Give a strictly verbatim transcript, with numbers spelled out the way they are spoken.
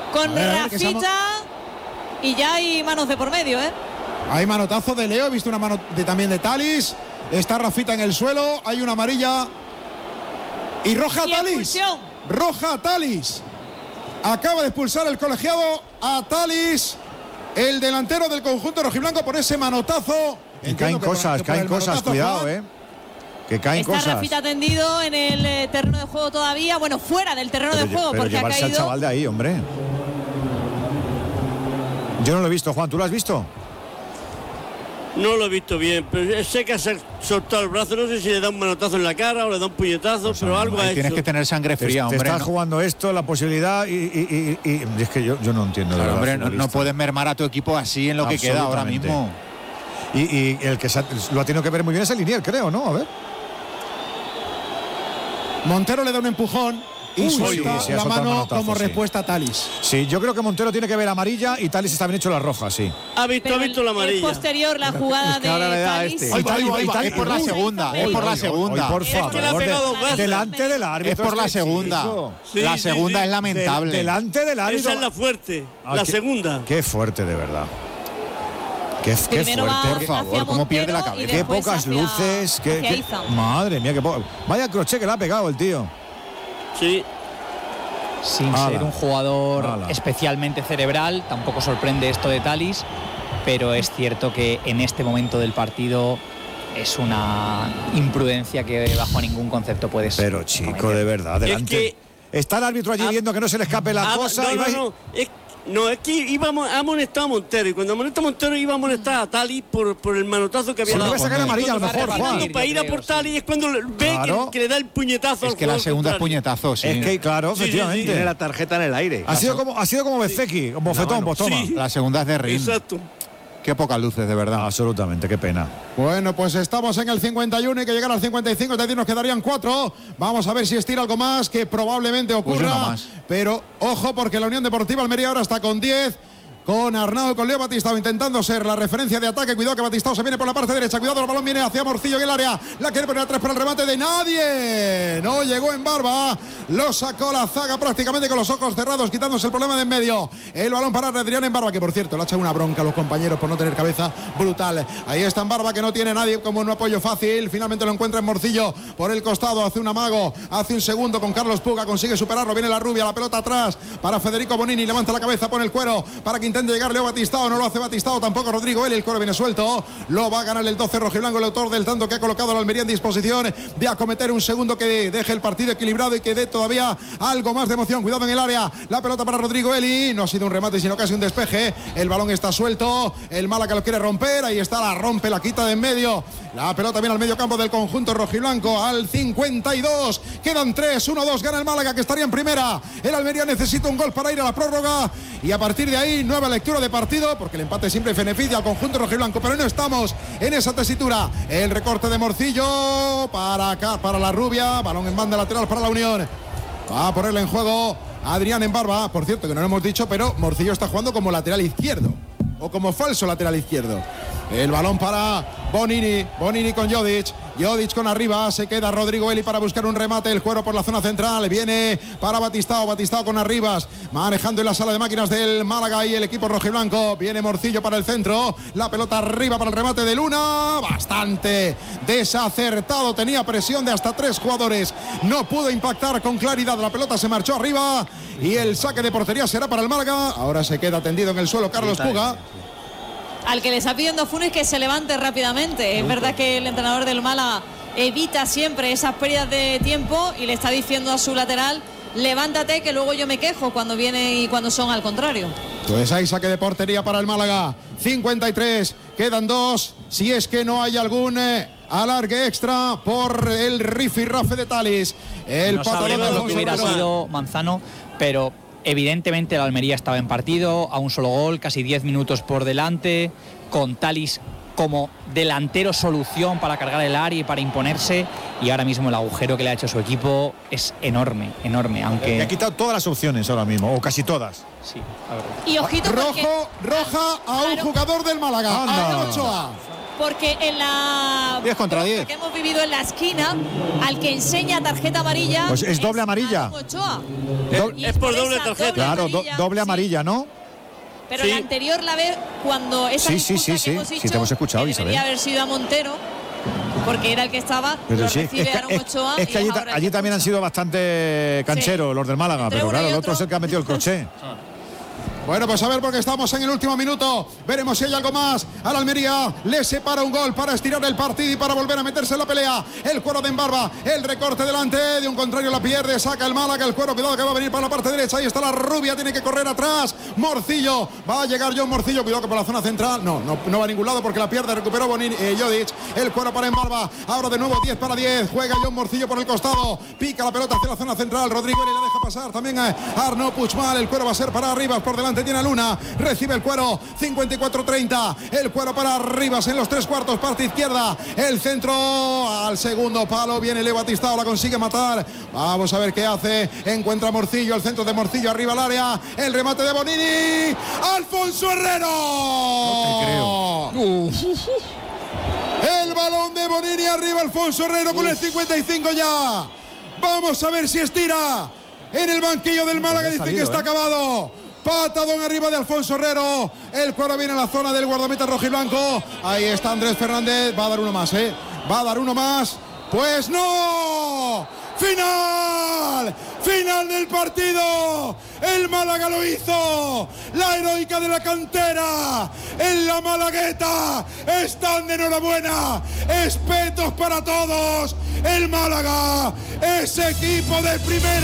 con Rafita y ya hay manos de por medio, ¿eh? Hay manotazo de Leo, he visto una mano de, también de Thalys. Está Rafita en el suelo, hay una amarilla y roja a Thalys. Roja a Thalys. Acaba de expulsar el colegiado a Thalys, el delantero del conjunto rojiblanco, por ese manotazo. Y caen cosas, caen cosas, cuidado, eh. Que caen Está cosas. Está Rafita tendido en el eh, terreno de juego todavía, bueno, fuera del terreno pero, de juego, pero porque ha caído. Al chaval de ahí, hombre. Yo no lo he visto, Juan, ¿tú lo has visto? No lo he visto bien, pero sé que ha soltado el brazo, no sé si le da un manotazo en la cara o le da un puñetazo, o sea, pero algo ha hecho. Tienes que tener sangre fría, te, hombre. Te estás ¿no? jugando esto, la posibilidad, y, y, y, y, y es que yo, yo no entiendo. Claro, de hombre, verdad, no, no puedes mermar a tu equipo así en lo que queda ahora mismo. Y, y el que se ha, lo ha tenido que ver muy bien es el Linier, creo, ¿no? A ver. Montero le da un empujón y Uy, suelta sí, sí, la mano manotazo, como sí. respuesta a Thalys. Sí, yo creo que Montero tiene que ver amarilla y Thalys está bien hecho la roja, sí. Ha visto, ha visto la amarilla. Es posterior la jugada es que ahora de Thalys. Este. Ahí, ahí, ahí, ahí, es por la segunda, es por la segunda. Por favor, de, delante del árbitro. Es por la segunda. Sí, la segunda sí, sí. es lamentable. De, delante del árbitro. Esa es la fuerte, ah, la qué, segunda. Qué fuerte, de verdad. Qué, qué fuerte, por favor, cómo pierde la cabeza. Qué pocas hacia, luces. Qué, qué, madre mía, qué poco. Vaya crochet que le ha pegado el tío. Sí. Sin Ala. ser un jugador Ala. especialmente cerebral, tampoco sorprende esto de Thalys, pero es cierto que en este momento del partido es una imprudencia que bajo ningún concepto puede ser. Pero chico, cometer. de verdad, delante. Es que está el árbitro allí a, viendo que no se le escape la a, cosa. No, y no, vais... no, es, no, es que íbamos, ha amonestado a Montero y cuando amonesta a Montero iba a amonestar a Thalys por, por el manotazo que había sí, dado. No va a sacar amarilla a lo mejor, Juan. Para ir a por Thalys es cuando ve claro. que, que le da el puñetazo. Es que la segunda es puñetazo, sí. Es que, claro, sí, efectivamente. Sí, sí. Tiene la tarjeta en el aire. Ha sido como, ha sido como Bezeki, como bofetón, pues toma. Sí. La segunda es de Rin. Exacto. Qué pocas luces, de verdad. Absolutamente, qué pena. Bueno, pues estamos en el cincuenta y uno y que llegar al cincuenta y cinco, es decir, nos quedarían cuatro. Vamos a ver si estira algo más, que probablemente ocurra. Pues más. Pero ojo, porque la Unión Deportiva Almería ahora está con diez. Con Arnau, con Leo Batistao intentando ser la referencia de ataque. Cuidado que Batistao se viene por la parte derecha. Cuidado, el balón viene hacia Morcillo en el área. La quiere poner atrás para el remate de nadie. No llegó en Barba. Lo sacó la zaga prácticamente con los ojos cerrados, quitándose el problema de en medio. El balón para Adrián en Barba, que por cierto le ha echado una bronca a los compañeros por no tener cabeza brutal. Ahí está en Barba, que no tiene nadie como un apoyo fácil. Finalmente lo encuentra en Morcillo por el costado. Hace un amago, hace un segundo con Carlos Puga. Consigue superarlo. Viene la rubia, la pelota atrás para Federico Bonini. Levanta la cabeza, pone el cuero para que intente de llegar Leo Batistao, no lo hace Batistao, tampoco Rodrigo Eli, el cuero viene suelto, lo va a ganar el doce rojiblanco, el autor del tanto que ha colocado la Almería en disposición de acometer un segundo que deje el partido equilibrado y que dé todavía algo más de emoción. Cuidado en el área, la pelota para Rodrigo Eli, no ha sido un remate sino casi un despeje, el balón está suelto, el Málaga lo quiere romper, ahí está, la rompe, la quita de en medio, la pelota viene al medio campo del conjunto rojiblanco, al cincuenta y dos, quedan tres, uno dos, gana el Málaga que estaría en primera, el Almería necesita un gol para ir a la prórroga y a partir de ahí nueva lectura de partido, porque el empate siempre beneficia al conjunto rojiblanco, pero no estamos en esa tesitura. El recorte de Morcillo para acá, para la rubia, balón en banda lateral para la Unión, va a ponerle en juego Adrián en Barba, por cierto que no lo hemos dicho, pero Morcillo está jugando como lateral izquierdo o como falso lateral izquierdo. El balón para Bonini, Bonini con Jodic, Jodic con arriba, se queda Rodrigo Eli para buscar un remate, el cuero por la zona central, viene para Batistao, Batistao con Arribas, manejando en la sala de máquinas del Málaga y el equipo rojiblanco, viene Morcillo para el centro, la pelota arriba para el remate de Luna, bastante desacertado, tenía presión de hasta tres jugadores, no pudo impactar con claridad, la pelota se marchó arriba y el saque de portería será para el Málaga, ahora se queda tendido en el suelo Carlos Puga. Al que le está pidiendo Funes que se levante rápidamente. Es verdad que el entrenador del Málaga evita siempre esas pérdidas de tiempo y le está diciendo a su lateral: levántate que luego yo me quejo cuando vienen y cuando son al contrario. Pues hay saque de portería para el Málaga. cincuenta y tres, quedan dos. Si es que no hay algún eh, alargue extra por el rifirrafe de Thalys. El no sabemos lo que hubiera sido Manzano, pero evidentemente la Almería estaba en partido, a un solo gol, casi diez minutos por delante, con Thalys como delantero solución para cargar el área y para imponerse, y ahora mismo el agujero que le ha hecho su equipo es enorme, enorme, aunque... Le ha quitado todas las opciones ahora mismo, o casi todas. Sí, la verdad. Y ojito Rojo, porque... roja a un claro. jugador del Málaga, Anda. a Ochoa. porque en la diez contra diez que hemos vivido en la esquina, al que enseña tarjeta amarilla, pues es doble amarilla. Es, es por doble tarjeta. Claro, do, doble amarilla, sí. ¿no? Pero sí. la anterior la ve cuando esa sí, sí, sí, sí, hemos dicho, sí, te hemos escuchado, que Isabel. debería haber sido a Montero, porque era el que estaba, pero lo sí, recibe es que, Aaron es, Ochoa. Es que allí, allí también han sido bastante cancheros sí. los del Málaga, Entre pero claro, el otro es el que ha metido el crochet. Bueno, pues a ver, porque estamos en el último minuto. Veremos si hay algo más. Al Almería le separa un gol para estirar el partido y para volver a meterse en la pelea. El cuero de Embarba, el recorte delante, de un contrario la pierde, saca el Málaga, el cuero, cuidado que va a venir para la parte derecha. Ahí está la rubia, tiene que correr atrás. Morcillo, va a llegar John Morcillo, cuidado que por la zona central. No, no, no va a ningún lado porque la pierde, recuperó Bonini, eh, Jodic. El cuero para Embarba, ahora de nuevo diez para diez. Juega John Morcillo por el costado, pica la pelota hacia la zona central. Rodrigo le la deja pasar también a Arnaud Puigmal. El cuero va a ser para Rivas, por delante tiene a Luna. Recibe el cuero, cincuenta y cuatro treinta. El cuero para Rivas en los tres cuartos, parte izquierda. El centro al segundo palo. Viene Leo Batistao, la consigue matar. Vamos a ver qué hace. Encuentra Morcillo, el centro de Morcillo arriba al área. El remate de Bonini. ¡Alfonso Herrero! No te creo. Uf. El balón de Bonini arriba, Alfonso Herrero con el cincuenta y cinco ya. Vamos a ver si estira. En el banquillo del Málaga dice que está eh. acabado. Patadón arriba de Alfonso Herrero. El cuero viene a la zona del guardameta rojiblanco. Ahí está Andrés Fernández. Va a dar uno más, ¿eh? Va a dar uno más. Pues no. ¡Final! ¡Final del partido! El Málaga lo hizo. La heroica de la cantera. En la Malagueta. Están de enhorabuena. Espetos para todos. El Málaga es equipo de primera.